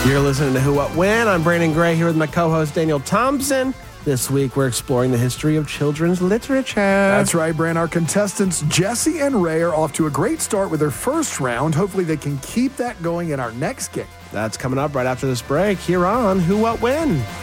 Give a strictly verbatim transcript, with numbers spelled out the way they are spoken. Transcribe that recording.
You're listening to Who, What, When. I'm Brandon Gray here with my co-host Daniel Thompson. This week, we're exploring the history of children's literature. That's right, Brand. Our contestants, Jesse and Ray, are off to a great start with their first round. Hopefully, they can keep that going in our next game. That's coming up right after this break here on Who, What, When.